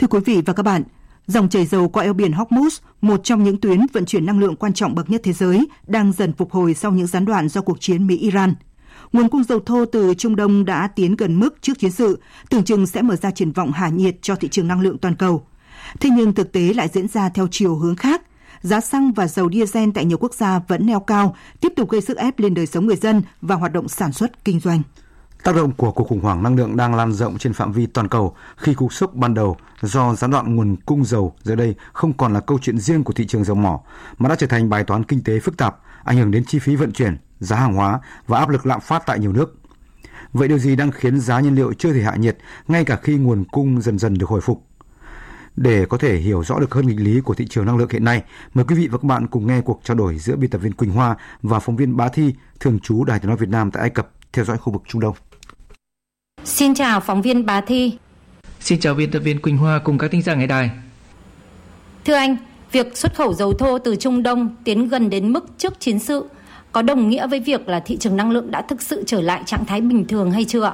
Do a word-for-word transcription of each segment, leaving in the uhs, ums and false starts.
Thưa quý vị và các bạn, dòng chảy dầu qua eo biển Hormuz, một trong những tuyến vận chuyển năng lượng quan trọng bậc nhất thế giới, đang dần phục hồi sau những gián đoạn do cuộc chiến Mỹ-Iran. Nguồn cung dầu thô từ Trung Đông đã tiến gần mức trước chiến sự, tưởng chừng sẽ mở ra triển vọng hạ nhiệt cho thị trường năng lượng toàn cầu. Thế nhưng thực tế lại diễn ra theo chiều hướng khác. Giá xăng và dầu diesel tại nhiều quốc gia vẫn neo cao, tiếp tục gây sức ép lên đời sống người dân và hoạt động sản xuất, kinh doanh. Tác động của cuộc khủng hoảng năng lượng đang lan rộng trên phạm vi toàn cầu khi cú sốc ban đầu do gián đoạn nguồn cung dầu giờ đây không còn là câu chuyện riêng của thị trường dầu mỏ, mà đã trở thành bài toán kinh tế phức tạp, ảnh hưởng đến chi phí vận chuyển, giá hàng hóa và áp lực lạm phát tại nhiều nước. Vậy điều gì đang khiến giá nhiên liệu chưa thể hạ nhiệt ngay cả khi nguồn cung dần dần được hồi phục? Để có thể hiểu rõ được hơn nghịch lý của thị trường năng lượng hiện nay, mời quý vị và các bạn cùng nghe cuộc trao đổi giữa biên tập viên Quỳnh Hoa và phóng viên Bá Thi, thường trú Đài Tiếng nói Việt Nam tại Ai Cập, theo dõi khu vực Trung Đông. Xin chào phóng viên Bá Thi. Xin chào biên tập viên Quỳnh Hoa cùng các thính giả nghe đài. Thưa anh, việc xuất khẩu dầu thô từ Trung Đông tiến gần đến mức trước chiến sự có đồng nghĩa với việc là thị trường năng lượng đã thực sự trở lại trạng thái bình thường hay chưa ạ?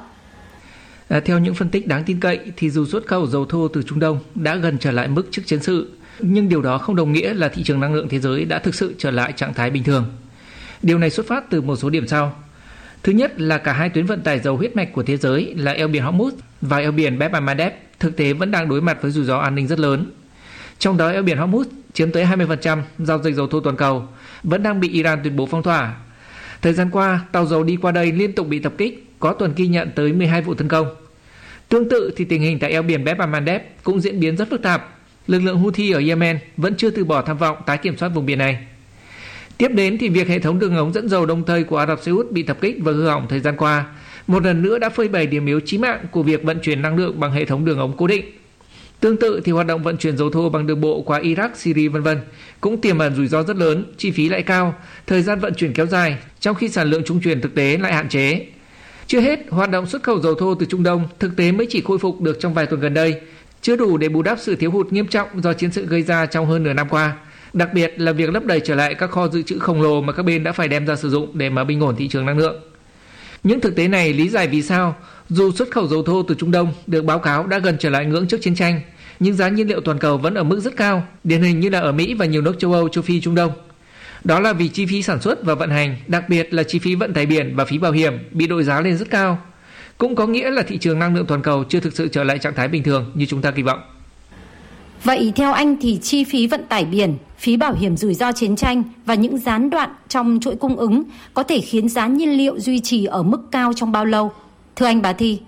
À, theo những phân tích đáng tin cậy thì dù xuất khẩu dầu thô từ Trung Đông đã gần trở lại mức trước chiến sự, nhưng điều đó không đồng nghĩa là thị trường năng lượng thế giới đã thực sự trở lại trạng thái bình thường. Điều này xuất phát từ một số điểm sau. Thứ nhất là cả hai tuyến vận tải dầu huyết mạch của thế giới là eo biển Hormuz và eo biển Bab el-Mandeb thực tế vẫn đang đối mặt với rủi ro an ninh rất lớn. Trong đó eo biển Hormuz chiếm tới hai mươi phần trăm giao dịch dầu thô toàn cầu, vẫn đang bị Iran tuyên bố phong tỏa. Thời gian qua, tàu dầu đi qua đây liên tục bị tập kích, có tuần ghi nhận tới mười hai vụ tấn công. Tương tự thì tình hình tại eo biển Bab el-Mandeb cũng diễn biến rất phức tạp. Lực lượng Houthi ở Yemen vẫn chưa từ bỏ tham vọng tái kiểm soát vùng biển này. Tiếp đến thì việc hệ thống đường ống dẫn dầu đông tây của Ả Rập Xê Út bị tập kích và hư hỏng thời gian qua, một lần nữa đã phơi bày điểm yếu chí mạng của việc vận chuyển năng lượng bằng hệ thống đường ống cố định. Tương tự thì hoạt động vận chuyển dầu thô bằng đường bộ qua Iraq, Syria vân vân cũng tiềm ẩn rủi ro rất lớn, chi phí lại cao, thời gian vận chuyển kéo dài, trong khi sản lượng trung chuyển thực tế lại hạn chế. Chưa hết, hoạt động xuất khẩu dầu thô từ Trung Đông thực tế mới chỉ khôi phục được trong vài tuần gần đây, chưa đủ để bù đắp sự thiếu hụt nghiêm trọng do chiến sự gây ra trong hơn nửa năm qua. Đặc biệt là việc lấp đầy trở lại các kho dự trữ khổng lồ mà các bên đã phải đem ra sử dụng để mà bình ổn thị trường năng lượng. Những thực tế này lý giải vì sao dù xuất khẩu dầu thô từ Trung Đông được báo cáo đã gần trở lại ngưỡng trước chiến tranh, nhưng giá nhiên liệu toàn cầu vẫn ở mức rất cao, điển hình như là ở Mỹ và nhiều nước châu Âu, châu Phi, Trung Đông. Đó là vì chi phí sản xuất và vận hành, đặc biệt là chi phí vận tải biển và phí bảo hiểm bị đội giá lên rất cao. Cũng có nghĩa là thị trường năng lượng toàn cầu chưa thực sự trở lại trạng thái bình thường như chúng ta kỳ vọng. Vậy theo anh thì chi phí vận tải biển, phí bảo hiểm rủi ro chiến tranh và những gián đoạn trong chuỗi cung ứng có thể khiến giá nhiên liệu duy trì ở mức cao trong bao lâu? Thưa anh Bá Thi.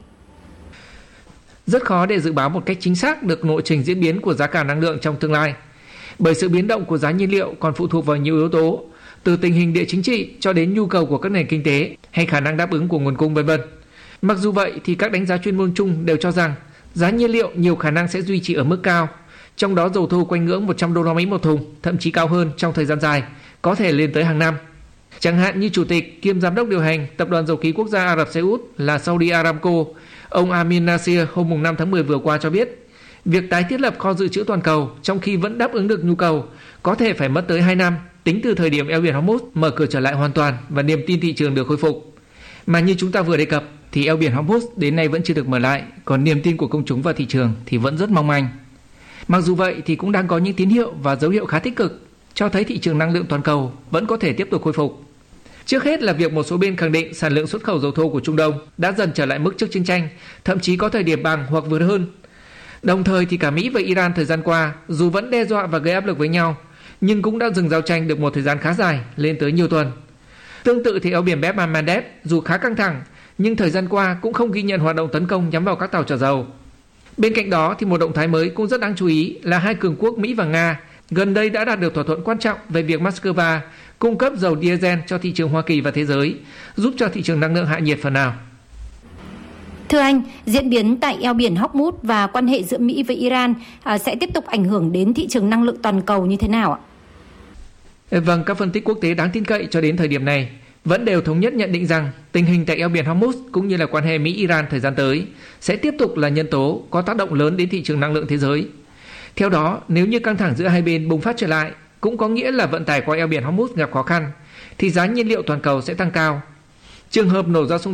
Rất khó để dự báo một cách chính xác được lộ trình diễn biến của giá cả năng lượng trong tương lai. Bởi sự biến động của giá nhiên liệu còn phụ thuộc vào nhiều yếu tố, từ tình hình địa chính trị cho đến nhu cầu của các nền kinh tế hay khả năng đáp ứng của nguồn cung vân vân. Mặc dù vậy thì các đánh giá chuyên môn chung đều cho rằng giá nhiên liệu nhiều khả năng sẽ duy trì ở mức cao, trong đó dầu thô quanh ngưỡng một trăm đô la Mỹ một thùng, thậm chí cao hơn trong thời gian dài, có thể lên tới hàng năm. Chẳng hạn như chủ tịch kiêm giám đốc điều hành tập đoàn dầu khí quốc gia Ả Rập Xê Út là Saudi Aramco, ông Amin Nasir hôm năm tháng mười vừa qua cho biết, việc tái thiết lập kho dự trữ toàn cầu trong khi vẫn đáp ứng được nhu cầu có thể phải mất tới hai năm, tính từ thời điểm eo biển Hormuz mở cửa trở lại hoàn toàn và niềm tin thị trường được khôi phục. Mà như chúng ta vừa đề cập thì eo biển Hormuz đến nay vẫn chưa được mở lại, còn niềm tin của công chúng vào thị trường thì vẫn rất mong manh. Mặc dù vậy thì cũng đang có những tín hiệu và dấu hiệu khá tích cực cho thấy thị trường năng lượng toàn cầu vẫn có thể tiếp tục khôi phục. Trước hết là việc một số bên khẳng định sản lượng xuất khẩu dầu thô của Trung Đông đã dần trở lại mức trước chiến tranh, thậm chí có thời điểm bằng hoặc vượt hơn. Đồng thời thì cả Mỹ và Iran thời gian qua dù vẫn đe dọa và gây áp lực với nhau, nhưng cũng đã dừng giao tranh được một thời gian khá dài, lên tới nhiều tuần. Tương tự thì eo biển Bab el-Mandeb dù khá căng thẳng, nhưng thời gian qua cũng không ghi nhận hoạt động tấn công nhắm vào các tàu chở dầu. Bên cạnh đó thì một động thái mới cũng rất đáng chú ý là hai cường quốc Mỹ và Nga gần đây đã đạt được thỏa thuận quan trọng về việc Moscow cung cấp dầu diesel cho thị trường Hoa Kỳ và thế giới, giúp cho thị trường năng lượng hạ nhiệt phần nào. Thưa anh, diễn biến tại eo biển Hormuz và quan hệ giữa Mỹ với Iran à, sẽ tiếp tục ảnh hưởng đến thị trường năng lượng toàn cầu như thế nào ạ? Vâng, các phân tích quốc tế đáng tin cậy cho đến thời điểm này vẫn đều thống nhất nhận định rằng tình hình tại eo biển Hormuz cũng như là quan hệ Mỹ-Iran thời gian tới sẽ tiếp tục là nhân tố có tác động lớn đến thị trường năng lượng thế giới. Theo đó, nếu như căng thẳng giữa hai bên bùng phát trở lại, cũng có nghĩa là vận tải qua eo biển Hormuz gặp khó khăn, thì giá nhiên liệu toàn cầu sẽ tăng cao. Trường hợp nổ ra xung